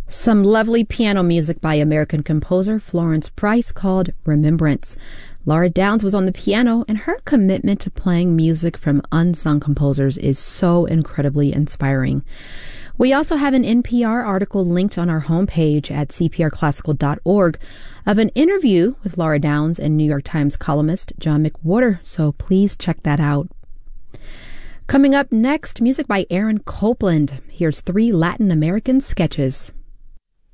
Some lovely piano music by American composer Florence Price called Remembrance. Laura Downs was on the piano, and her commitment to playing music from unsung composers is so incredibly inspiring. We also have an NPR article linked on our homepage at cprclassical.org of an interview with Laura Downs and New York Times columnist John McWhorter, so please check that out. Coming up next, music by Aaron Copland. Here's 3 Latin American sketches.